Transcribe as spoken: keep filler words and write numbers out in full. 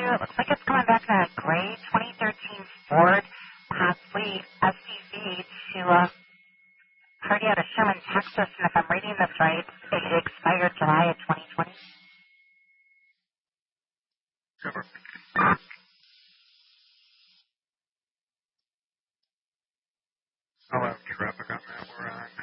It looks like it's coming back in a gray twenty thirteen Ford, possibly S U V to a party out of Sherman, Texas. And if I'm reading this right, it expired July of twenty twenty. Cover. I'll have traffic on that. We're on.